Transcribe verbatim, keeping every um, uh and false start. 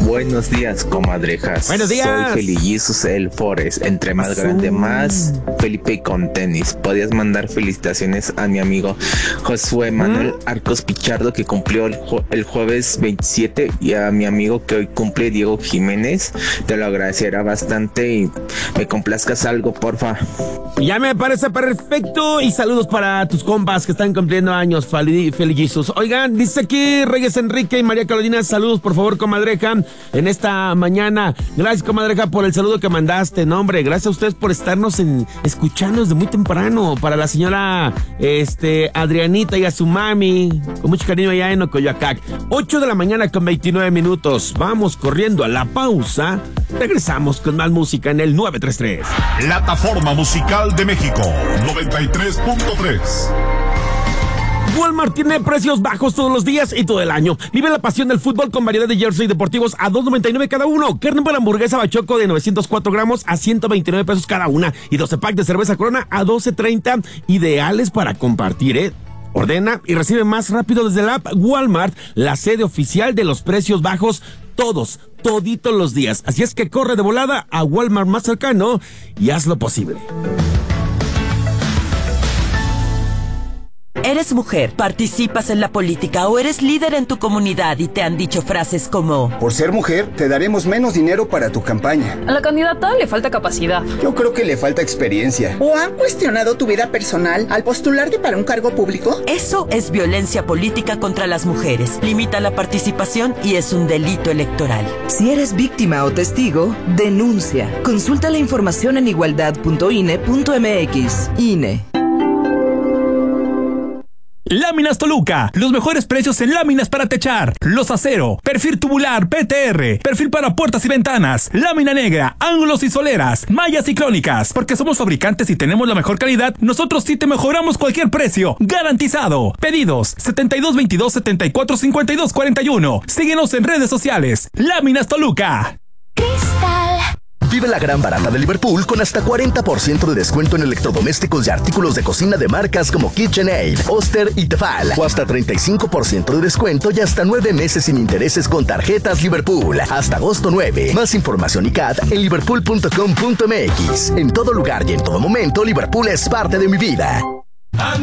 Buenos días, comadrejas. Buenos días. Soy Felillizus el Forest. Entre más Azul. grande, más Felipe y con tenis. Podías mandar felicitaciones a mi amigo Josué Manuel ¿Mm? Arcos Pichardo, que cumplió el, ju- el jueves veintisiete, y a mi amigo que hoy cumple, Diego Jiménez. Te lo agradecería bastante y me complazcas algo, porfa. Ya me parece perfecto. Y saludos para tus compas que están cumpliendo años, Felillizus. Oigan, dice aquí Reyes Enrique y María Carolina, saludos por favor, comadreja, en esta mañana. Gracias, comadreja, por el saludo que mandaste. No, hombre, gracias a ustedes por estarnos en, escuchando desde muy temprano. Para la señora este, Adrianita y a su mami, con mucho cariño allá en Ocoyoacac. ocho de la mañana con veintinueve minutos. Vamos corriendo a la pausa. Regresamos con más música en el nueve tres tres. Plataforma Musical de México, noventa y tres punto tres. Walmart tiene precios bajos todos los días y todo el año. Vive la pasión del fútbol con variedad de jersey deportivos a dos noventa y nueve cada uno. Carne para hamburguesa Bachoco de novecientos cuatro gramos a ciento veintinueve pesos cada una. Y doce pack de cerveza Corona a doce treinta. Ideales para compartir, ¿eh? Ordena y recibe más rápido desde la app Walmart, la sede oficial de los precios bajos todos, toditos los días. Así es que corre de volada a Walmart más cercano y haz lo posible. ¿Eres mujer, participas en la política o eres líder en tu comunidad y te han dicho frases como: por ser mujer, te daremos menos dinero para tu campaña? A la candidata le falta capacidad. Yo creo que le falta experiencia. ¿O han cuestionado tu vida personal al postularte para un cargo público? Eso es violencia política contra las mujeres. Limita la participación y es un delito electoral. Si eres víctima o testigo, denuncia. Consulta la información en igualdad punto i n e punto m x. I N E. Láminas Toluca, los mejores precios en láminas para techar, los acero, perfil tubular P T R, perfil para puertas y ventanas, lámina negra, ángulos y soleras, mallas ciclónicas. Porque somos fabricantes y tenemos la mejor calidad, nosotros sí te mejoramos cualquier precio, garantizado. Pedidos setenta y dos veintidós setenta y cuatro cincuenta y dos cuarenta y uno. Síguenos en redes sociales. Láminas Toluca. Cristal. Vive la gran barata de Liverpool con hasta cuarenta por ciento de descuento en electrodomésticos y artículos de cocina de marcas como KitchenAid, Oster y Tefal. O hasta treinta y cinco por ciento de descuento y hasta nueve meses sin intereses con tarjetas Liverpool. Hasta agosto nueve. Más información y C A T en liverpool punto com punto m x. En todo lugar y en todo momento, Liverpool es parte de mi vida.